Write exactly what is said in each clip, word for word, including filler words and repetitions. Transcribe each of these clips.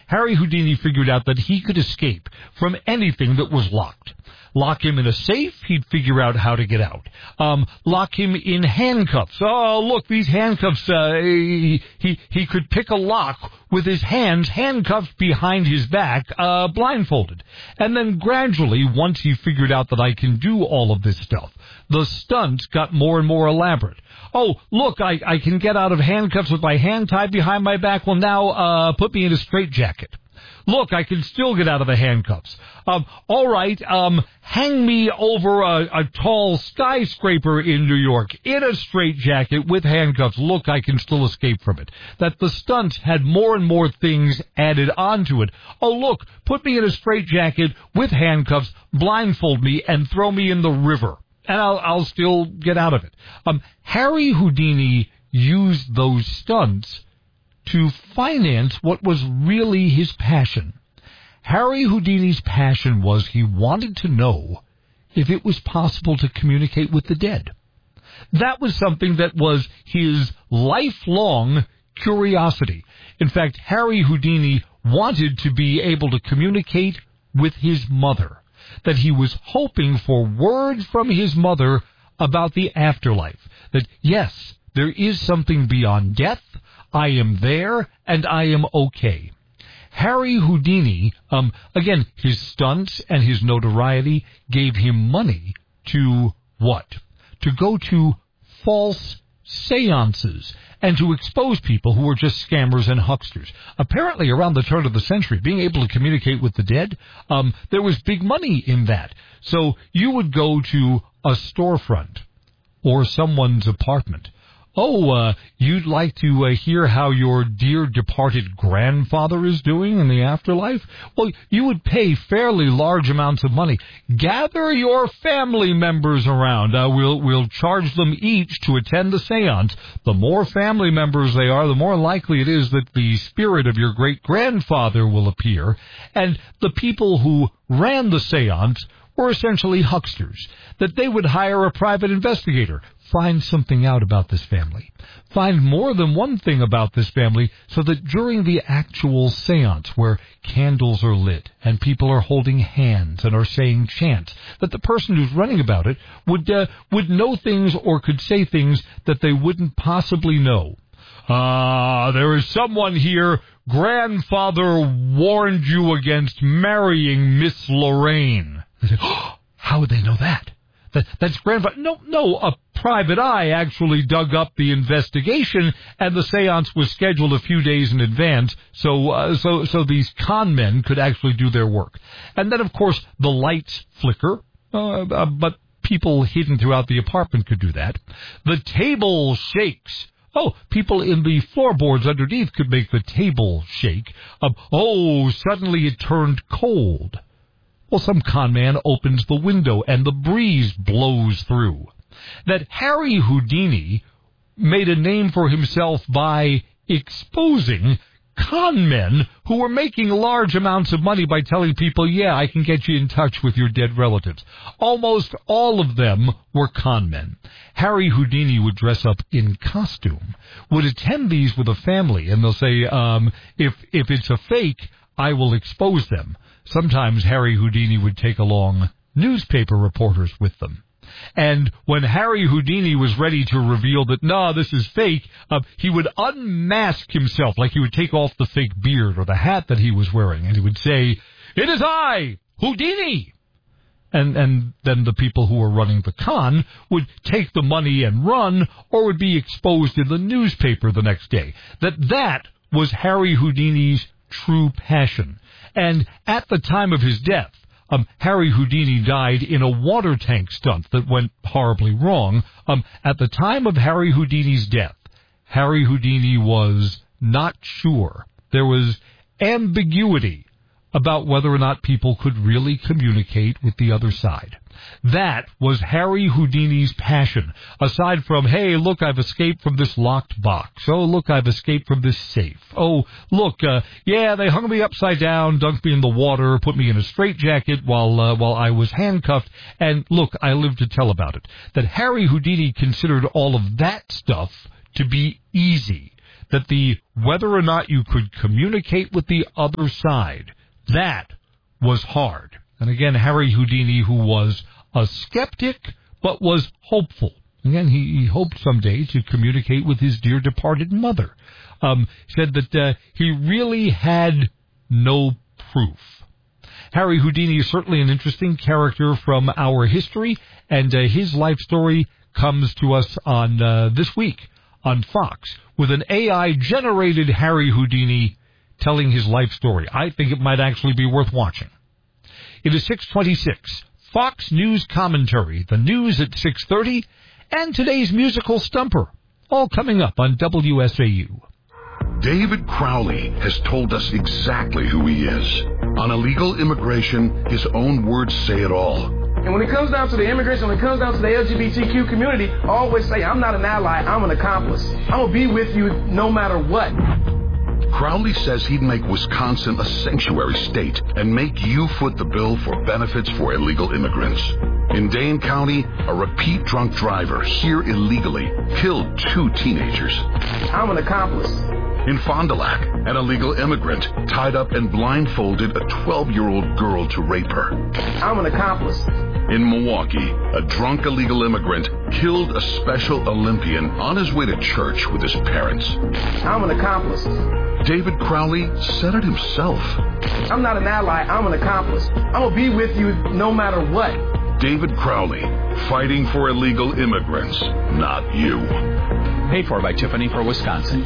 Harry Houdini figured out that he could escape from anything that was locked. Lock him in a safe, he'd figure out how to get out. Um, lock him in handcuffs. Oh, look, these handcuffs, uh, he, he, he could pick a lock with his hands handcuffed behind his back, uh, blindfolded. And then gradually, once he figured out that I can do all of this stuff, the stunts got more and more elaborate. Oh, look, I, I can get out of handcuffs with my hand tied behind my back. Well, now, uh, put me in a straitjacket. Look, I can still get out of the handcuffs. Um, all right, um, hang me over a, a tall skyscraper in New York in a straitjacket with handcuffs. Look, I can still escape from it. That the stunts had more and more things added onto it. Oh, look, put me in a straitjacket with handcuffs, blindfold me, and throw me in the river, and I'll, I'll still get out of it. Um, Harry Houdini used those stunts to finance what was really his passion. Harry Houdini's passion was he wanted to know if it was possible to communicate with the dead. That was something that was his lifelong curiosity. In fact, Harry Houdini wanted to be able to communicate with his mother, that he was hoping for word from his mother about the afterlife, that yes, there is something beyond death, I am there, and I am okay. Harry Houdini, um, again, his stunts and his notoriety gave him money to what? To go to false seances and to expose people who were just scammers and hucksters. Apparently, around the turn of the century, being able to communicate with the dead, um, there was big money in that. So you would go to a storefront or someone's apartment. Oh, uh, you'd like to uh, hear how your dear departed grandfather is doing in the afterlife? Well, you would pay fairly large amounts of money. Gather your family members around. Uh, we'll, we'll charge them each to attend the seance. The more family members they are, the more likely it is that the spirit of your great-grandfather will appear. And the people who ran the seance were essentially hucksters, that they would hire a private investigator, find something out about this family, find more than one thing about this family, so that during the actual seance where candles are lit and people are holding hands and are saying chants, that the person who's running about it would uh, would know things or could say things that they wouldn't possibly know. Ah, uh, there is someone here. Grandfather warned you against marrying Miss Lorraine. They say, oh, how would they know that? that? That's grandfather. No, no, a private eye actually dug up the investigation, and the seance was scheduled a few days in advance, so uh, so so these con men could actually do their work. And then, of course, the lights flicker, uh, uh, but people hidden throughout the apartment could do that. The table shakes. Oh, people in the floorboards underneath could make the table shake. Um, oh, suddenly it turned cold. Well, some con man opens the window and the breeze blows through. That Harry Houdini made a name for himself by exposing con men who were making large amounts of money by telling people, yeah, I can get you in touch with your dead relatives. Almost all of them were con men. Harry Houdini would dress up in costume, would attend these with a family, and they'll say, um, if, if it's a fake, I will expose them. Sometimes Harry Houdini would take along newspaper reporters with them. And when Harry Houdini was ready to reveal that, no, this is fake, uh, he would unmask himself, like he would take off the fake beard or the hat that he was wearing, and he would say, it is I, Houdini! And, and then the people who were running the con would take the money and run, or would be exposed in the newspaper the next day. That that was Harry Houdini's true passion. And at the time of his death, Um, Harry Houdini died in a water tank stunt that went horribly wrong. Um, at the time of Harry Houdini's death, Harry Houdini was not sure. There was ambiguity about whether or not people could really communicate with the other side. That was Harry Houdini's passion. Aside from, hey, look, I've escaped from this locked box. Oh, look, I've escaped from this safe. Oh, look, uh, yeah, they hung me upside down, dunked me in the water, put me in a straitjacket while uh, while I was handcuffed, and look, I live to tell about it. That Harry Houdini considered all of that stuff to be easy. that the whether or not you could communicate with the other side, that was hard. And again, Harry Houdini, who was a skeptic but was hopeful. Again, he, he hoped someday to communicate with his dear departed mother. Um, said that uh, he really had no proof. Harry Houdini is certainly an interesting character from our history, and uh, his life story comes to us on uh, this week on Fox with an A I-generated Harry Houdini telling his life story. I think it might actually be worth watching. It is six twenty-six. Fox News commentary, the news at six thirty, and today's musical stumper, all coming up on W S A U. David Crowley has told us exactly who he is. On illegal immigration, his own words say it all. And when it comes down to the immigration, when it comes down to the L G B T Q community, I always say, I'm not an ally, I'm an accomplice. I'm going to be with you no matter what. Crowley says he'd make Wisconsin a sanctuary state and make you foot the bill for benefits for illegal immigrants. In Dane County, a repeat drunk driver here illegally killed two teenagers. I'm an accomplice. In Fond du Lac, an illegal immigrant tied up and blindfolded a twelve-year-old girl to rape her. I'm an accomplice. In Milwaukee, a drunk illegal immigrant killed a Special Olympian on his way to church with his parents. I'm an accomplice. David Crowley said it himself. I'm not an ally, I'm an accomplice. I'm going to be with you no matter what. David Crowley, fighting for illegal immigrants, not you. Paid for by Tiffany for Wisconsin.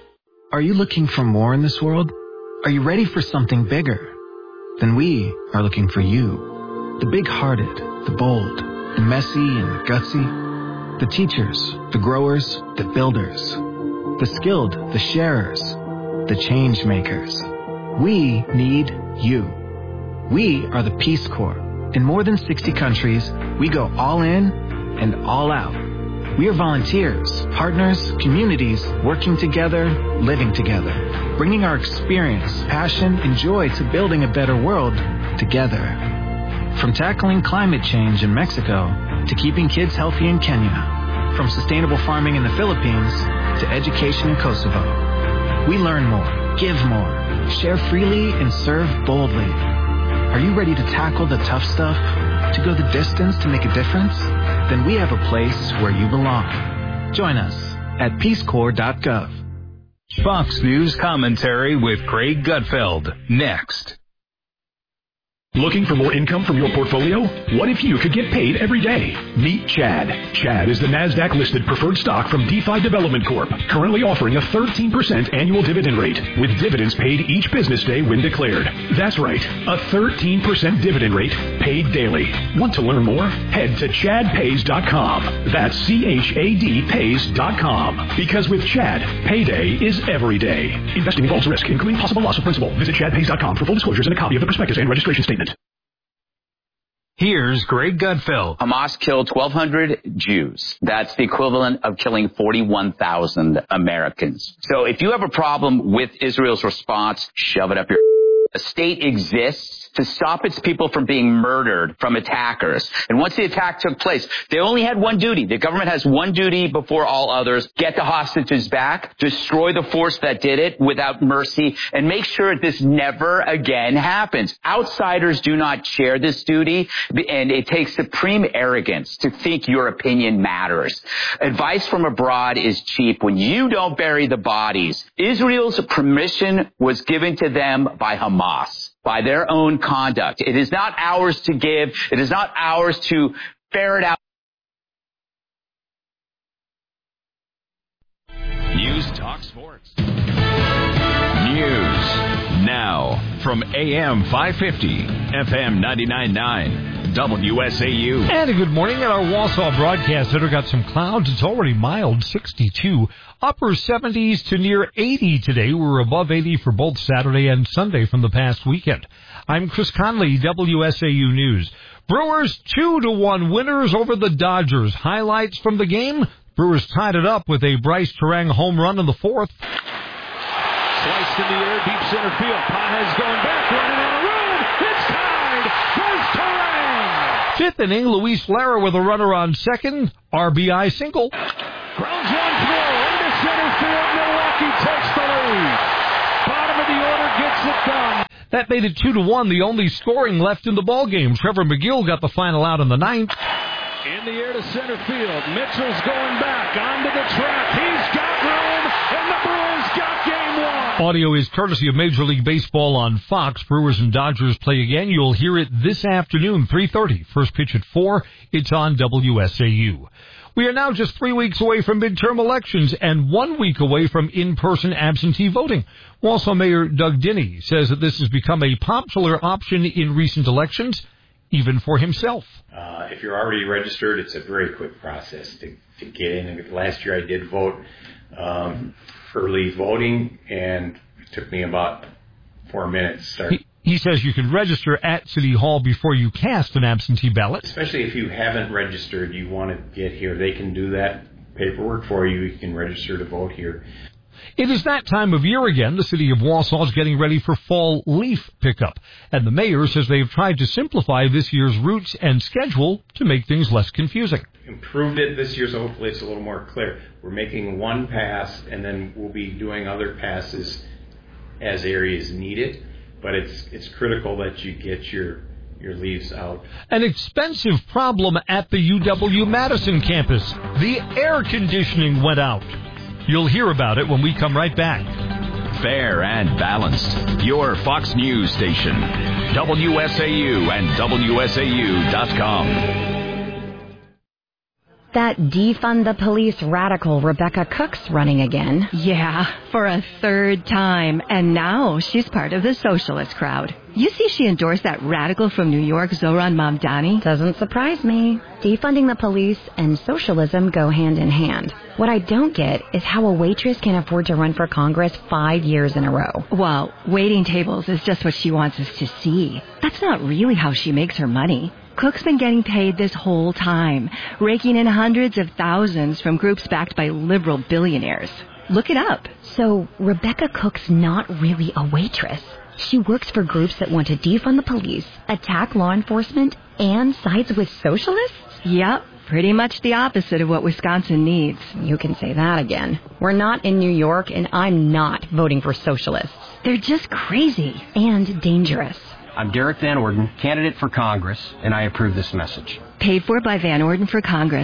Are you looking for more in this world? Are you ready for something bigger? Then we are looking for you. The big-hearted, the bold, the messy and the gutsy. The teachers, the growers, the builders. The skilled, the sharers, the change makers. We need you. We are the Peace Corps. In more than sixty countries, we go all in and all out. We are volunteers, partners, communities, working together, living together, bringing our experience, passion, and joy to building a better world together. From tackling climate change in Mexico to keeping kids healthy in Kenya, from sustainable farming in the Philippines to education in Kosovo. We learn more, give more, share freely, and serve boldly. Are you ready to tackle the tough stuff? To go the distance to make a difference? Then we have a place where you belong. Join us at peace corps dot gov. Fox News commentary with Craig Gutfeld. Next. Looking for more income from your portfolio? What if you could get paid every day? Meet Chad. Chad is the NASDAQ-listed preferred stock from DeFi Development Corp, currently offering a thirteen percent annual dividend rate, with dividends paid each business day when declared. That's right, a thirteen percent dividend rate paid daily. Want to learn more? Head to chad pays dot com. That's C H A D pays dot com. Because with Chad, payday is every day. Investing involves risk, including possible loss of principal. Visit chad pays dot com for full disclosures and a copy of the prospectus and registration statement. Here's Greg Gutfeld. Hamas killed twelve hundred Jews. That's the equivalent of killing forty-one thousand Americans. So if you have a problem with Israel's response, shove it up your... A state exists to stop its people from being murdered from attackers. And once the attack took place, they only had one duty. The government has one duty before all others: get the hostages back, destroy the force that did it without mercy, and make sure this never again happens. Outsiders do not share this duty, and it takes supreme arrogance to think your opinion matters. Advice from abroad is cheap when you don't bury the bodies. Israel's permission was given to them by Hamas, by their own conduct. It is not ours to give. It is not ours to ferret out. News Talk Sports. News now from A M five fifty, F M ninety-nine point nine, W S A U. And a good morning at our Wausau broadcast center. Got some clouds. It's already mild, sixty-two. Upper seventies to near eighty today. We're above eighty for both Saturday and Sunday from the past weekend. I'm Chris Conley, W S A U News. Brewers two to one winners over the Dodgers. Highlights from the game: Brewers tied it up with a Bryce Terang home run in the fourth. Sliced in the air, deep center field. Pages going back, running on a run. It's tied. Bryce Terang. Fifth inning, Luis Lara with a runner on second. R B I single. Grounds one through into center field. Milwaukee takes it's gone. That made it two to one, the only scoring left in the ballgame. Trevor McGill got the final out in the ninth. In the air to center field. Mitchell's going back onto the track. He's got room, and the Brewers got game one. Audio is courtesy of Major League Baseball on Fox. Brewers and Dodgers play again. You'll hear it this afternoon, three thirty. First pitch at four. It's on W S A U. We are now just three weeks away from midterm elections and one week away from in-person absentee voting. Wausau Mayor Doug Dinney says that this has become a popular option in recent elections, even for himself. Uh, if you're already registered, it's a very quick process to, to get in. Last year I did vote um, early voting, and it took me about four minutes to start. He, he says you can register at City Hall before you cast an absentee ballot. Especially if you haven't registered, you want to get here. They can do that paperwork for you. You can register to vote here. It is that time of year again. The city of Wausau is getting ready for fall leaf pickup, and the mayor says they've tried to simplify this year's routes and schedule to make things less confusing. Improved it this year, so hopefully it's a little more clear. We're making one pass, and then we'll be doing other passes as areas need it, but it's it's critical that you get your your leaves out. An expensive problem at the U W-Madison campus. The air conditioning went out. You'll hear about it when we come right back. Fair and balanced. Your Fox News station. W S A U and W S A U dot com. That defund the police radical Rebecca Cook's running again. Yeah, for a third time. And now she's part of the socialist crowd. You see she endorsed that radical from New York, Zohran Mamdani? Doesn't surprise me. Defunding the police and socialism go hand in hand. What I don't get is how a waitress can afford to run for Congress five years in a row. Well, waiting tables is just what she wants us to see. That's not really how she makes her money. Cook's been getting paid this whole time, raking in hundreds of thousands from groups backed by liberal billionaires. Look it up. So Rebecca Cook's not really a waitress. She works for groups that want to defund the police, attack law enforcement, and sides with socialists? Yep, pretty much the opposite of what Wisconsin needs. You can say that again. We're not in New York, and I'm not voting for socialists. They're just crazy. And dangerous. I'm Derek Van Orden, candidate for Congress, and I approve this message. Paid for by Van Orden for Congress.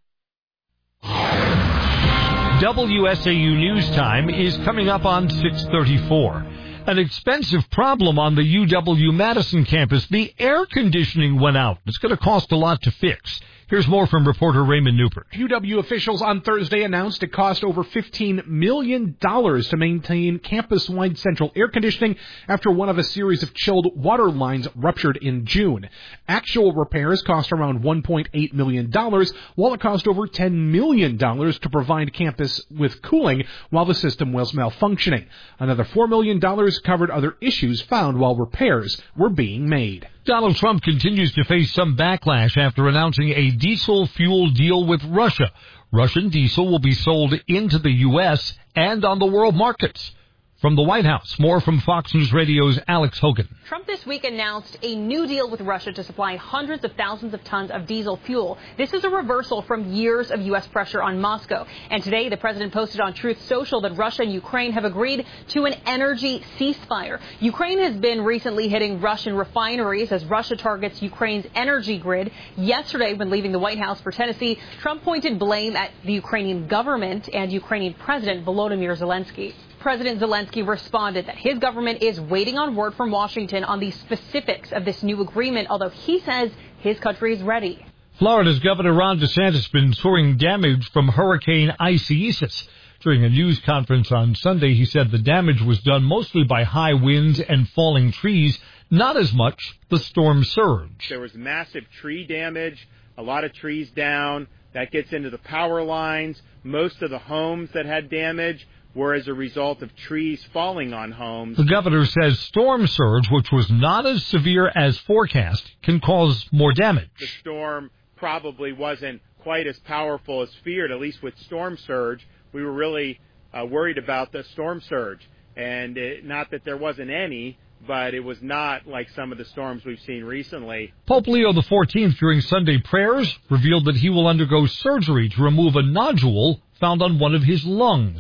W S A U News Time is coming up on six thirty-four. An expensive problem on the U W-Madison campus. The air conditioning went out. It's going to cost a lot to fix. Here's more from reporter Raymond Newport. U W officials on Thursday announced it cost over fifteen million dollars to maintain campus-wide central air conditioning after one of a series of chilled water lines ruptured in June. Actual repairs cost around one point eight million dollars, while it cost over ten million dollars to provide campus with cooling while the system was malfunctioning. Another four million dollars covered other issues found while repairs were being made. Donald Trump continues to face some backlash after announcing a diesel fuel deal with Russia. Russian diesel will be sold into the U S and on the world markets. From the White House, more from Fox News Radio's Alex Hogan. Trump this week announced a new deal with Russia to supply hundreds of thousands of tons of diesel fuel. This is a reversal from years of U S pressure on Moscow. And today, the president posted on Truth Social that Russia and Ukraine have agreed to an energy ceasefire. Ukraine has been recently hitting Russian refineries as Russia targets Ukraine's energy grid. Yesterday, when leaving the White House for Tennessee, Trump pointed blame at the Ukrainian government and Ukrainian President Volodymyr Zelensky. President Zelensky responded that his government is waiting on word from Washington on the specifics of this new agreement, although he says his country is ready. Florida's Governor Ron DeSantis has been touring damage from Hurricane Isaias. During a news conference on Sunday, he said the damage was done mostly by high winds and falling trees, not as much the storm surge. There was massive tree damage, a lot of trees down. That gets into the power lines. Most of the homes that had damage were as a result of trees falling on homes. The governor says storm surge, which was not as severe as forecast, can cause more damage. The storm probably wasn't quite as powerful as feared, at least with storm surge. We were really uh, worried about the storm surge. And it, not that there wasn't any, but it was not like some of the storms we've seen recently. Pope Leo the fourteenth, during Sunday prayers, revealed that he will undergo surgery to remove a nodule found on one of his lungs.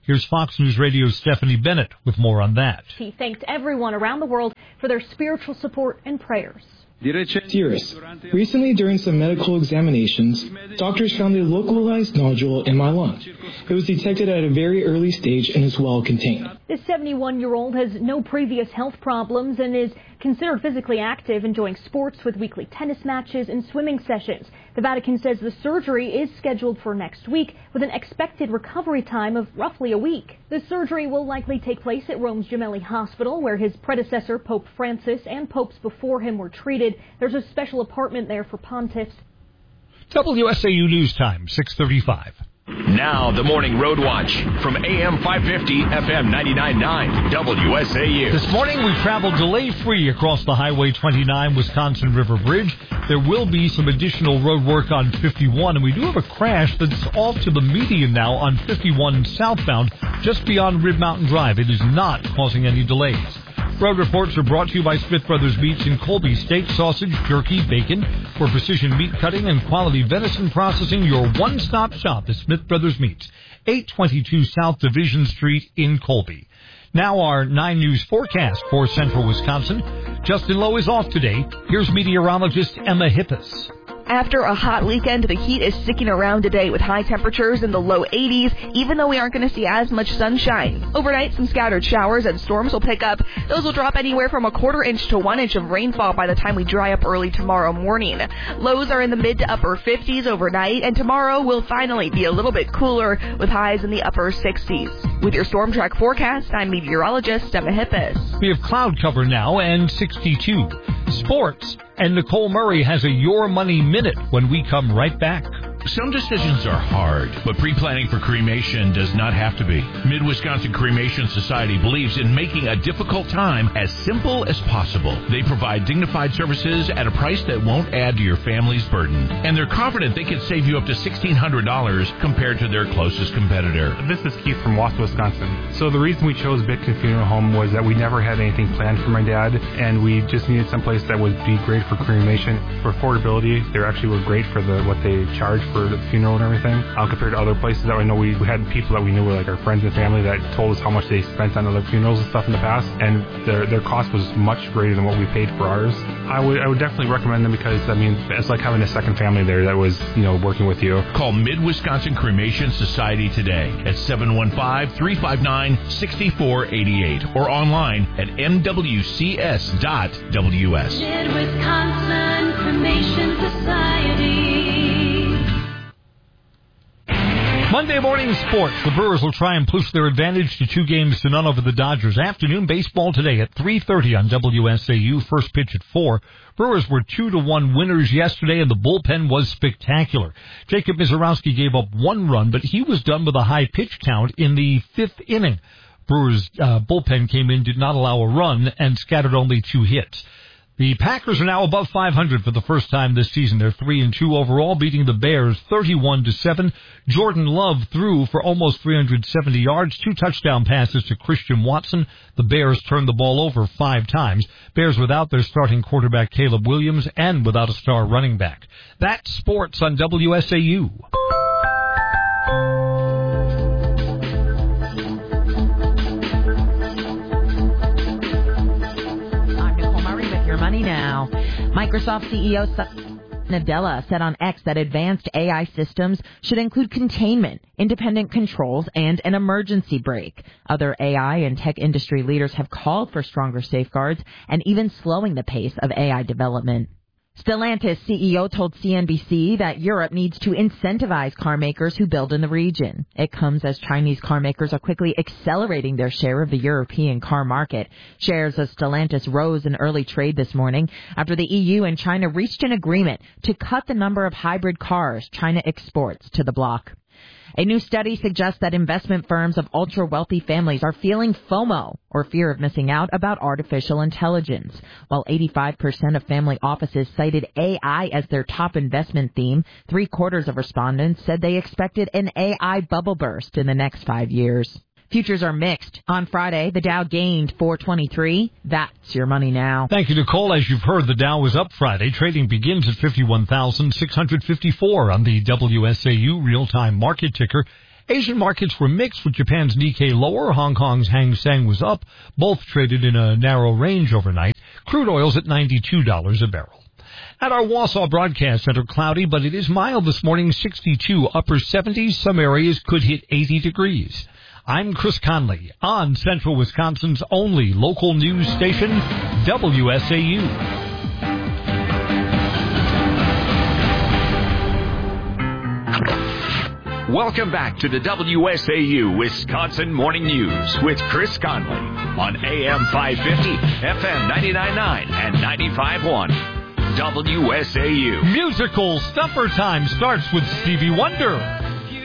Here's Fox News Radio's Stephanie Bennett with more on that. He thanked everyone around the world for their spiritual support and prayers. Dearest, recently during some medical examinations, doctors found a localized nodule in my lung. It was detected at a very early stage and is well contained. This seventy-one-year-old has no previous health problems and is considered physically active, enjoying sports with weekly tennis matches and swimming sessions. The Vatican says the surgery is scheduled for next week with an expected recovery time of roughly a week. The surgery will likely take place at Rome's Gemelli Hospital, where his predecessor, Pope Francis, and popes before him were treated. There's a special apartment there for pontiffs. W S A U News Time, six thirty-five. Now, the Morning Road Watch from A M five fifty, F M ninety-nine point nine, W S A U. This morning, we traveled delay-free across the Highway twenty-nine Wisconsin River Bridge. There will be some additional road work on fifty-one, and we do have a crash that's off to the median now on fifty-one southbound, just beyond Rib Mountain Drive. It is not causing any delays. Road reports are brought to you by Smith Brothers Meats in Colby. Steak, sausage, jerky, bacon. For precision meat cutting and quality venison processing, your one-stop shop is Smith Brothers Meats, eight twenty-two South Division Street in Colby. Now our nine News forecast for central Wisconsin. Justin Lowe is off today. Here's meteorologist Emma Hippis. After a hot weekend, the heat is sticking around today with high temperatures in the low eighties, even though we aren't going to see as much sunshine. Overnight, some scattered showers and storms will pick up. Those will drop anywhere from a quarter inch to one inch of rainfall by the time we dry up early tomorrow morning. Lows are in the mid to upper fifties overnight, and tomorrow will finally be a little bit cooler with highs in the upper sixties. With your Storm Track forecast, I'm meteorologist Emma Hippis. We have cloud cover now and sixty-two. Sports. And Nicole Murray has a Your Money Minute when we come right back. Some decisions are hard, but pre-planning for cremation does not have to be. Mid-Wisconsin Cremation Society believes in making a difficult time as simple as possible. They provide dignified services at a price that won't add to your family's burden. And they're confident they can save you up to sixteen hundred dollars compared to their closest competitor. This is Keith from Wausau, Wisconsin. So the reason we chose Bitkin Funeral Home was that we never had anything planned for my dad, and we just needed someplace that would be great for cremation. For affordability, they actually were great for the what they charge for the funeral and everything, uh, compared to other places that we know. We, we had people that we knew were like our friends and family that told us how much they spent on other funerals and stuff in the past, and their their cost was much greater than what we paid for ours. I would I would definitely recommend them because, I mean, it's like having a second family there that was, you know, working with you. Call Mid-Wisconsin Cremation Society today at seven one five, three five nine, six four eight eight or online at m w c s dot w s. Mid-Wisconsin Cremation Society. Monday morning sports. The Brewers will try and push their advantage to two games to none over the Dodgers. Afternoon baseball today at three thirty on W S A U. First pitch at four. Brewers were two to one winners yesterday, and the bullpen was spectacular. Jacob Mizorowski gave up one run, but he was done with a high pitch count in the fifth inning. Brewers' uh, bullpen came in, did not allow a run, and scattered only two hits. The Packers are now above five hundred for the first time this season. They're three and two overall, beating the Bears thirty-one to seven. Jordan Love threw for almost three hundred seventy yards, two touchdown passes to Christian Watson. The Bears turned the ball over five times. Bears without their starting quarterback Caleb Williams and without a star running back. That's sports on W S A U. Money now. Microsoft C E O Satya Nadella said on X that advanced A I systems should include containment, independent controls, and an emergency brake. Other A I and tech industry leaders have called for stronger safeguards and even slowing the pace of A I development. Stellantis C E O told C N B C that Europe needs to incentivize car makers who build in the region. It comes as Chinese car makers are quickly accelerating their share of the European car market. Shares of Stellantis rose in early trade this morning after the E U and China reached an agreement to cut the number of hybrid cars China exports to the bloc. A new study suggests that investment firms of ultra-wealthy families are feeling FOMO, or fear of missing out, about artificial intelligence. While eighty-five percent of family offices cited A I as their top investment theme, three-quarters of respondents said they expected an A I bubble burst in the next five years. Futures are mixed. On Friday, the Dow gained four twenty-three. That's your money now. Thank you, Nicole. As you've heard, the Dow was up Friday. Trading begins at fifty-one thousand six hundred fifty-four on the W S A U real-time market ticker. Asian markets were mixed, with Japan's Nikkei lower, Hong Kong's Hang Seng was up. Both traded in a narrow range overnight. Crude oil's at ninety-two dollars a barrel. At our Wausau Broadcast Center, cloudy, but it is mild this morning, sixty-two, upper seventies. Some areas could hit eighty degrees. I'm Chris Conley on Central Wisconsin's only local news station, W S A U. Welcome back to the W S A U Wisconsin Morning News with Chris Conley on A M five fifty, F M ninety-nine point nine, and ninety-five point one. W S A U. Musical Stumper Time starts with Stevie Wonder.